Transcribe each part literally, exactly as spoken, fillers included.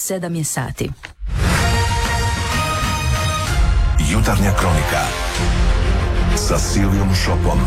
sedam je sati. Jutarnja kronika sa Silvijom Šopom.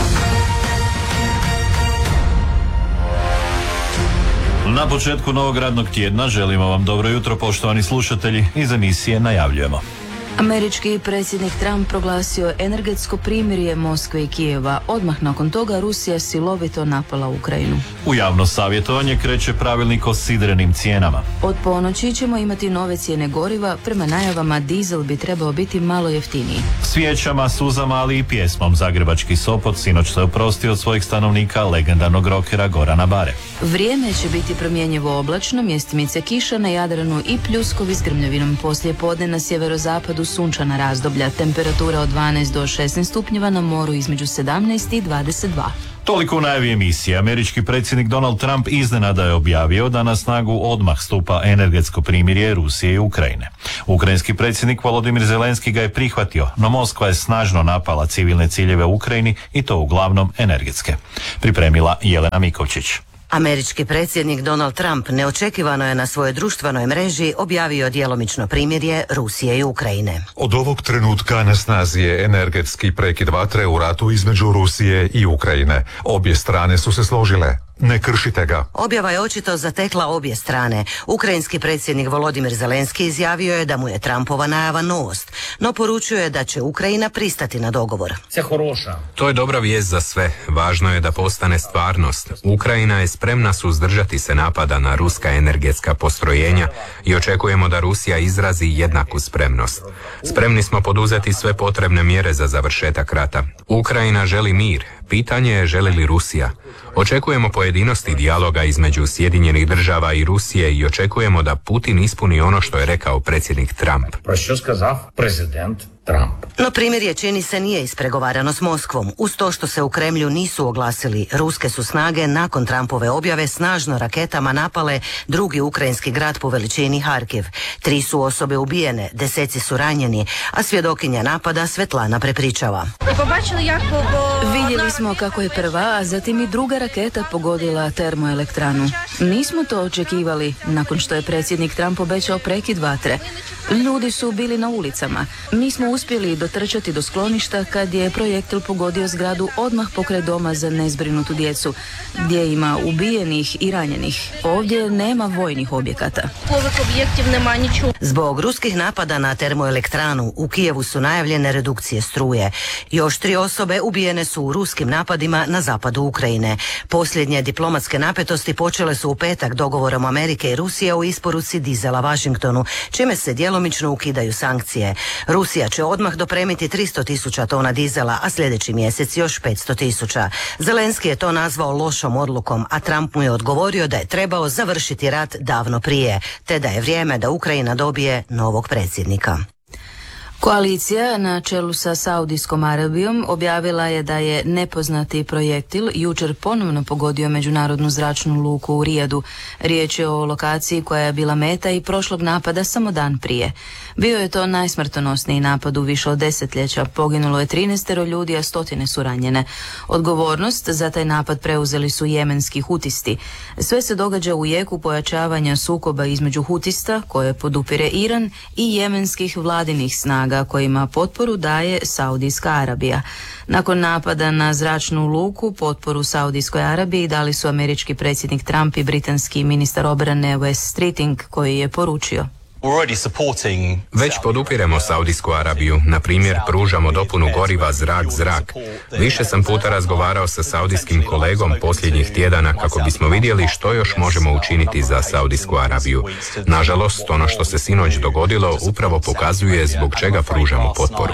Na početku novog radnog tjedna želimo vam dobro jutro, poštovani slušatelji. Iz emisije najavljujemo. Američki predsjednik Trump proglasio energetsko primirje Moskve i Kijeva. Odmah nakon toga Rusija silovito napala Ukrajinu. U javno savjetovanje kreće pravilnik o sidrenim cijenama. Od ponoći ćemo imati nove cijene goriva. Prema najavama dizel bi trebao biti malo jeftiniji. Svijećama, suzama, ali i pjesmom zagrebački Sopot sinoć se oprostio od svojih stanovnika legendarnog rokera Gorana Bare. Vrijeme će biti promjenjivo oblačno, mjestimice kiša na Jadranu i pljuskovi s grmljavinom. Poslije podne na sjeverozapadu sunčana razdoblja, temperatura od dvanaest do šesnaest stupnjeva, na moru između sedamnaest i dvadeset dva. Toliko u najavi emisije. Američki predsjednik Donald Trump iznenada je objavio da na snagu odmah stupa energetsko primirje Rusije i Ukrajine. Ukrajinski predsjednik Volodimir Zelenski ga je prihvatio, no Moskva je snažno napala civilne ciljeve u Ukrajini i to uglavnom energetske. Pripremila Jelena Mikovčić. Američki predsjednik Donald Trump neočekivano je na svojoj društvenoj mreži objavio djelomično primirje Rusije i Ukrajine. Od ovog trenutka na snazi je energetski prekid vatre u ratu između Rusije i Ukrajine. Obje strane su se složile. Ne kršite ga. Objava je očito zatekla obje strane. Ukrajinski predsjednik Volodimir Zelenski izjavio je da mu je Trumpova najava novost, no poručio je da će Ukrajina pristati na dogovor. To je dobra vijest za sve. Važno je da postane stvarnost. Ukrajina je spremna suzdržati se napada na ruska energetska postrojenja i očekujemo da Rusija izrazi jednaku spremnost. Spremni smo poduzeti sve potrebne mjere za završetak rata. Ukrajina želi mir. Pitanje je želi li Rusija. Očekujemo pojedinosti dijaloga između Sjedinjenih država i Rusije i očekujemo da Putin ispuni ono što je rekao predsjednik Trump. No primirje čini se nije ispregovarano s Moskvom. Uz to što se u Kremlju nisu oglasili, ruske su snage nakon Trumpove objave snažno raketama napale drugi ukrajinski grad po veličini Harkiv. Tri su osobe ubijene, deseci su ranjeni, a svjedokinja napada Svetlana prepričava. Vidjeli smo kako je prva, a zatim i druga raketa pogodila termoelektranu. Nismo to očekivali nakon što je predsjednik Trump obećao prekid vatre. Ljudi su bili na ulicama. Mi smo uspjeli dotrčati do skloništa kad je projektil pogodio zgradu odmah pokraj doma za nezbrinutu djecu, gdje ima ubijenih i ranjenih. Ovdje nema vojnih objekata. Zbog ruskih napada na termoelektranu u Kijevu su najavljene redukcije struje. Još tri osobe ubijene su u ruskim napadima na zapadu Ukrajine. Posljednje diplomatske napetosti počele su u petak dogovorom Amerike i Rusije o isporuci dizela Washingtonu, čime se djelomično ukidaju sankcije. Rusija će odmah dopremiti tristo tisuća tona dizela, a sljedeći mjesec još petsto tisuća. Zelenski je to nazvao lošom odlukom, a Trump mu je odgovorio da je trebao završiti rat davno prije, te da je vrijeme da Ukrajina dobije novog predsjednika. Koalicija na čelu sa Saudijskom Arabijom objavila je da je nepoznati projektil jučer ponovno pogodio međunarodnu zračnu luku u Rijadu. Riječ je o lokaciji koja je bila meta i prošlog napada samo dan prije. Bio je to najsmrtonosniji napad u više od desetljeća. Poginulo je trinaestero ljudi, a stotine su ranjene. Odgovornost za taj napad preuzeli su jemenski hutisti. Sve se događa u jeku pojačavanja sukoba između hutista, koje podupire Iran, i jemenskih vladinih snaga kojima potporu daje Saudijska Arabija. Nakon napada na zračnu luku, potporu Saudijskoj Arabiji dali su američki predsjednik Trump i britanski ministar obrane Wes Streeting, koji je poručio: Već podupiremo Saudijsku Arabiju, na primjer pružamo dopunu goriva zrak-zrak. Više sam puta razgovarao sa saudijskim kolegom posljednjih tjedana kako bismo vidjeli što još možemo učiniti za Saudijsku Arabiju. Nažalost, ono što se sinoć dogodilo upravo pokazuje zbog čega pružamo potporu.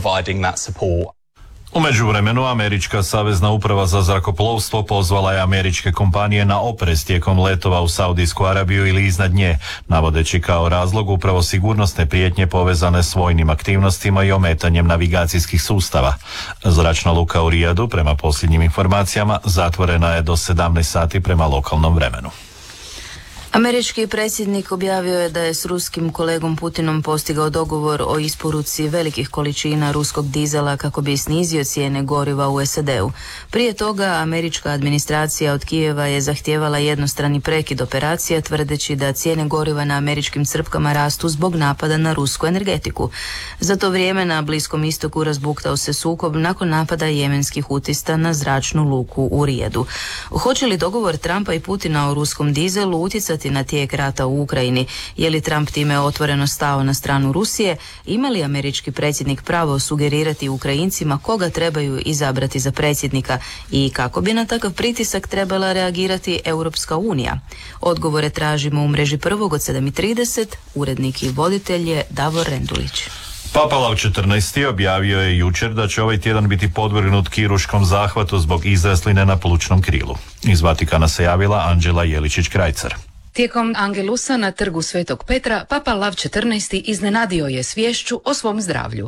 U međuvremenu, Američka savezna uprava za zrakoplovstvo pozvala je američke kompanije na oprez tijekom letova u Saudijsku Arabiju ili iznad nje, navodeći kao razlog upravo sigurnosne prijetnje povezane s vojnim aktivnostima i ometanjem navigacijskih sustava. Zračna luka u Rijadu, prema posljednjim informacijama, zatvorena je do sedamnaest sati prema lokalnom vremenu. Američki predsjednik objavio je da je s ruskim kolegom Putinom postigao dogovor o isporuci velikih količina ruskog dizela kako bi snizio cijene goriva u S A D-u. Prije toga američka administracija od Kijeva je zahtijevala jednostrani prekid operacija tvrdeći da cijene goriva na američkim crpkama rastu zbog napada na rusku energetiku. Za to vrijeme na Bliskom istoku razbuktao se sukob nakon napada jemenskih hutista na zračnu luku u Rijadu. Hoće li dogovor Trumpa i Putina o ruskom dizelu utjecati na tijek rata u Ukrajini? Je li Trump time otvoreno stao na stranu Rusije? Ima li američki predsjednik pravo sugerirati Ukrajincima koga trebaju izabrati za predsjednika i kako bi na takav pritisak trebala reagirati Europska unija? Odgovore tražimo u mreži Prvog od sedam i trideset. Urednik i voditelj je Davor Rendulić. Papa Lav četrnaesti. objavio je jučer da će ovaj tjedan biti podvrgnut kirurškom zahvatu zbog izrasline na plućnom krilu. Iz Vatikana se javila Anđela Jeličić-Krajcar. Tijekom Angelusa na trgu Svetog Petra, Papa Lav četrnaesti. iznenadio je sviješću o svom zdravlju.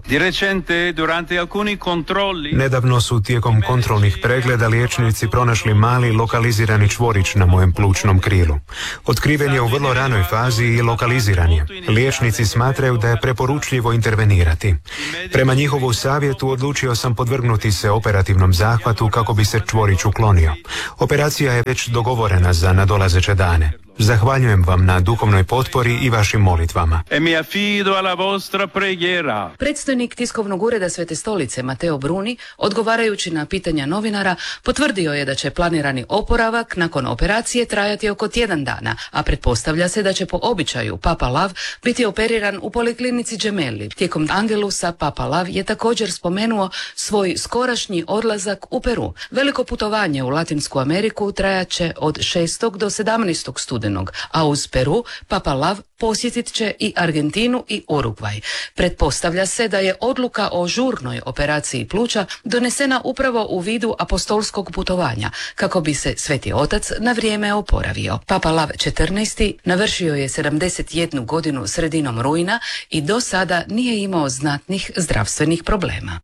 Nedavno su tijekom kontrolnih pregleda liječnici pronašli mali lokalizirani čvorić na mojem plućnom krilu. Otkriven je u vrlo ranoj fazi i lokaliziran je. Liječnici smatraju da je preporučljivo intervenirati. Prema njihovu savjetu odlučio sam podvrgnuti se operativnom zahvatu kako bi se čvorić uklonio. Operacija je već dogovorena za nadolazeće dane. Zahvaljujem vam na duhovnoj potpori i vašim molitvama. Predstojnik tiskovnog ureda Svete stolice Mateo Bruni, odgovarajući na pitanja novinara, potvrdio je da će planirani oporavak nakon operacije trajati oko tjedan dana, a pretpostavlja se da će po običaju Papa Lav biti operiran u poliklinici Gemelli. Tijekom Angelusa Papa Lav je također spomenuo svoj skorašnji odlazak u Peru. Veliko putovanje u Latinsku Ameriku trajaće od šestog do sedamnaestog studenog. A uz Peru, Papa Lav posjetit će i Argentinu i Urugvaj. Pretpostavlja se da je odluka o žurnoj operaciji pluća donesena upravo u vidu apostolskog putovanja, kako bi se Sveti Otac na vrijeme oporavio. Papa Lav četrnaesti. navršio je sedamdeset jednu godinu sredinom rujna i do sada nije imao znatnih zdravstvenih problema.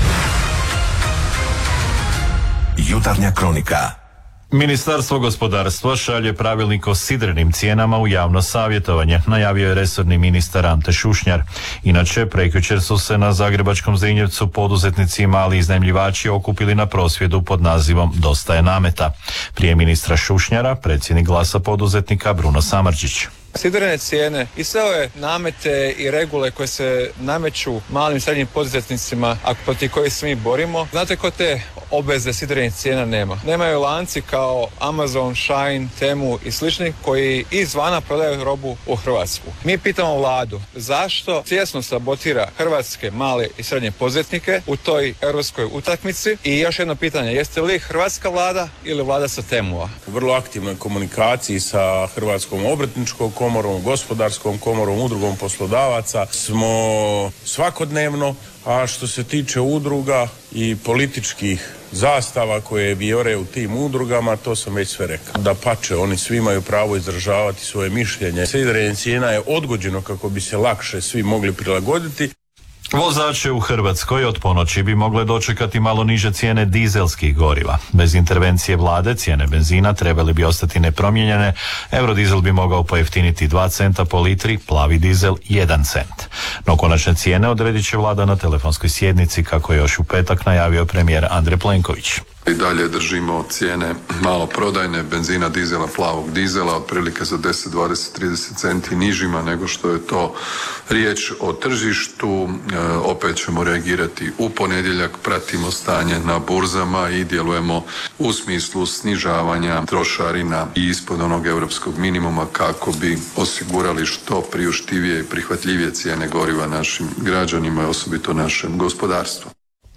Jutarnja kronika. Ministarstvo gospodarstva šalje pravilnik o sidrenim cijenama u javno savjetovanje, najavio je resorni ministar Ante Šušnjar. Inače, prekjučer su se na Zagrebačkom Zrinjevcu poduzetnici i mali iznajmljivači okupili na prosvjedu pod nazivom Dosta je nameta. Prije ministra Šušnjara, predsjednik Glasa poduzetnika Bruno Samardžić. Sidrene cijene i sve ove namete i regule koje se nameću malim i srednjim poduzetnicima, a protiv kojih se mi borimo, znate ko te obveze sidrenih cijena nema? Nemaju lanci kao Amazon, Shine, Temu i slični koji izvana prodaju robu u Hrvatsku. Mi pitamo vladu zašto svjesno sabotira hrvatske male i srednje poduzetnike u toj europskoj utakmici i još jedno pitanje, jeste li hrvatska vlada ili vlada sa Temua? U vrlo aktivnoj komunikaciji sa Hrvatskom obrtničkom komorom, gospodarskom komorom, udrugom poslodavaca smo svakodnevno, a što se tiče udruga i političkih zastava koje vijore u tim udrugama, to sam već sve rekao. Da pače, oni svi imaju pravo izražavati svoje mišljenje. Sidrenje cijena je odgođeno kako bi se lakše svi mogli prilagoditi. Vozače u Hrvatskoj od ponoći bi mogle dočekati malo niže cijene dizelskih goriva. Bez intervencije vlade cijene benzina trebali bi ostati nepromijenjene. Eurodizel bi mogao pojeftiniti dva centa po litri, plavi dizel jedan cent. No konačne cijene odredit će vlada na telefonskoj sjednici, kako je još u petak najavio premijer Andrej Plenković. I dalje držimo cijene maloprodajne benzina, dizela, plavog dizela otprilike za deset, dvadeset, trideset centi nižima nego što je to riječ o tržištu. E, opet ćemo reagirati u ponedjeljak, pratimo stanje na burzama i djelujemo u smislu snižavanja trošarina i ispod onog europskog minimuma kako bi osigurali što priuštivije i prihvatljivije cijene goriva našim građanima i osobito našem gospodarstvu.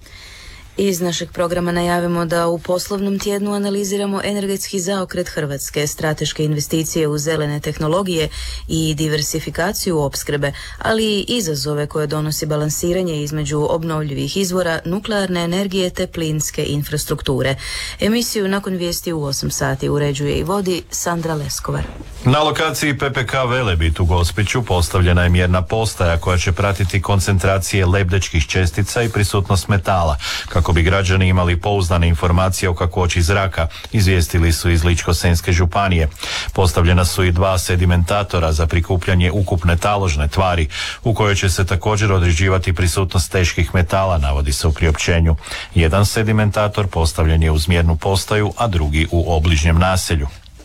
Iz našeg programa najavimo da u poslovnom tjednu analiziramo energetski zaokret Hrvatske, strateške investicije u zelene tehnologije i diversifikaciju opskrbe, ali i izazove koje donosi balansiranje između obnovljivih izvora, nuklearne energije te plinske infrastrukture. Emisiju nakon vijesti u osam sati uređuje i vodi Sandra Leskovar. Na lokaciji P P K Velebit u Gospiću postavljena je mjerna postaja koja će pratiti koncentracije lebdećih čestica i prisutnost metala, kako kako bi građani imali pouzdane informacije o kakvoći zraka, izvijestili su iz Ličko-senjske županije. Postavljena su i dva sedimentatora za prikupljanje ukupne taložne tvari, u kojoj će se također određivati prisutnost teških metala, navodi se u priopćenju. Jedan sedimentator postavljen je uz mjernu postaju, a drugi u obližnjem naselju.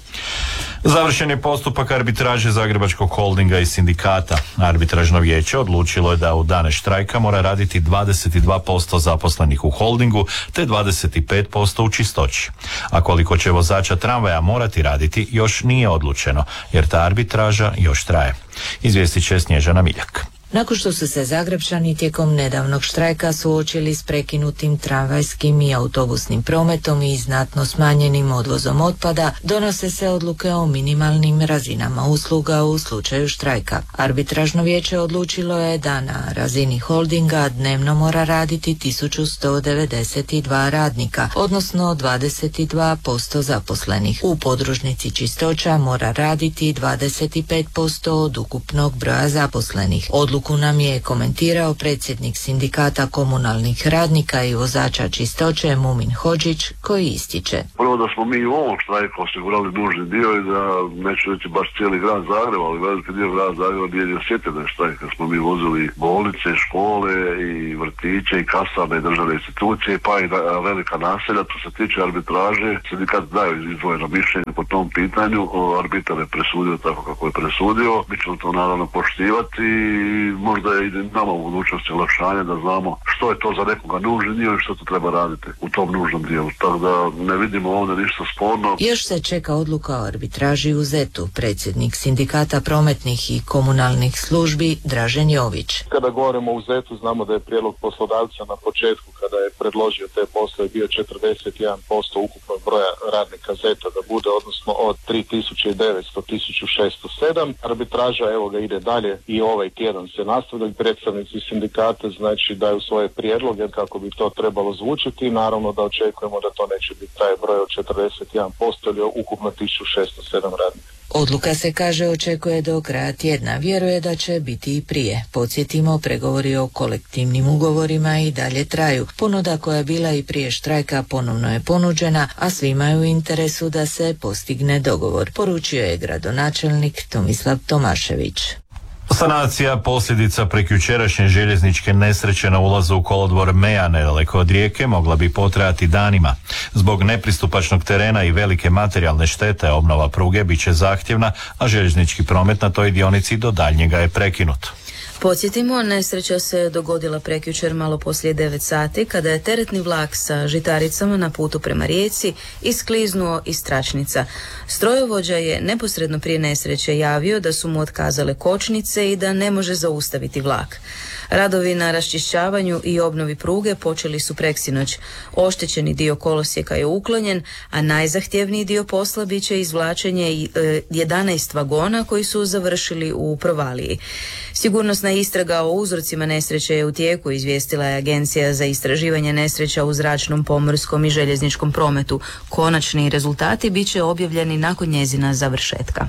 Završen je postupak arbitraže Zagrebačkog holdinga i sindikata. Arbitražno vijeće odlučilo je da u dane štrajka mora raditi dvadeset dva posto zaposlenih u holdingu te dvadeset pet posto u čistoći. A koliko će vozača tramvaja morati raditi još nije odlučeno, jer ta arbitraža još traje. Izvijestit će Snježana Miljak. Nakon što su se Zagrepčani tijekom nedavnog štrajka suočili s prekinutim tramvajskim i autobusnim prometom i znatno smanjenim odvozom otpada, donose se odluke o minimalnim razinama usluga u slučaju štrajka. Arbitražno vijeće odlučilo je da na razini holdinga dnevno mora raditi tisuću sto devedeset dva radnika, odnosno dvadeset dva posto zaposlenih. U podružnici čistoća mora raditi dvadeset pet posto od ukupnog broja zaposlenih. Odluku nam je komentirao predsjednik sindikata komunalnih radnika i vozača čistoće Mumin Hodžić, koji ističe. Prvo da smo mi i u ovom štrajku osigurali nužni dio i da, neću reći baš cijeli grad Zagreb, ali veliki dio grada Zagreba nije ni osjetio da je štrajk, kad smo mi vozili bolnice, škole i vrtiće i kasane i državne institucije, pa i velika naselja. To se tiče arbitraže, sindikat daju izdvojeno mišljenje po tom pitanju, arbitar je presudio tako kako je presudio, mi ćemo to naravno poštivati i možda je i nama u budućnosti olakšanje da znamo što je to za nekoga nužni dio i što to treba raditi u tom nužnom dijelu. Tako da ne vidimo ovdje ništa sporno. Još se čeka odluka o arbitraži u Zetu. Predsjednik sindikata prometnih i komunalnih službi Dražen Jović. Kada govorimo o Zetu, znamo da je prijedlog poslodavca na početku kada je predložio te poslove bio četrdeset jedan posto ukupnog broja radnika Zeta da bude, odnosno od tri tisuće devetsto do tisuću šesto sedam. Arbitraža evo ga ide dalje i ovaj tjedan se nastavljaju. Predstavnici sindikata znači daju svoje prijedloge kako bi to trebalo zvučiti i naravno da očekujemo da to neće biti taj broj od četrdeset jedan posto ili ukupno tisuću šesto sedam radnika. Odluka se, kaže, očekuje do kraja tjedna. Vjeruje da će biti i prije. Podsjetimo, pregovori o kolektivnim ugovorima i dalje traju. Ponuda koja je bila i prije štrajka ponovno je ponuđena, a svima je u interesu da se postigne dogovor, poručio je gradonačelnik Tomislav Tomašević. Sanacija posljedica prekjučerašnje željezničke nesreće na ulazu u kolodvor Meja nedaleko od Rijeke mogla bi potrajati danima. Zbog nepristupačnog terena i velike materijalne štete obnova pruge bit će zahtjevna, a željeznički promet na toj dionici do daljnjega je prekinut. Podsjetimo, nesreća se dogodila prekjučer malo poslije devet sati kada je teretni vlak sa žitaricama na putu prema Rijeci iskliznuo iz tračnica. Strojovođa je neposredno prije nesreće javio da su mu otkazale kočnice i da ne može zaustaviti vlak. Radovi na raščišćavanju i obnovi pruge počeli su preksinoć. Oštećeni dio kolosijeka je uklonjen, a najzahtjevniji dio posla bit će izvlačenje jedanaest vagona koji su završili u provaliji. Sigurnosna istraga o uzrocima nesreće je u tijeku, izvijestila je Agencija za istraživanje nesreća u zračnom, pomorskom i željezničkom prometu. Konačni rezultati bit će objavljeni nakon njezina završetka.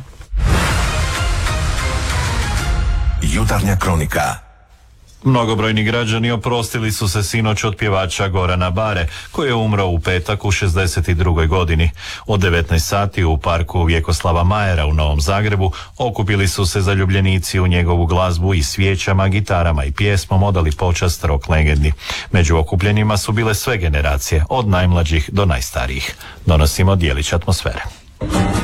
Jutarnja kronika. Mnogobrojni građani oprostili su se sinoć od pjevača Gorana Bare, koji je umro u petak u šezdeset drugoj godini. Od devetnaest sati u parku Vjekoslava Majera u Novom Zagrebu okupili su se zaljubljenici u njegovu glazbu i svijećama, gitarama i pjesmom odali počast rock legendi. Među okupljenima su bile sve generacije, od najmlađih do najstarijih. Donosimo djelić atmosfere.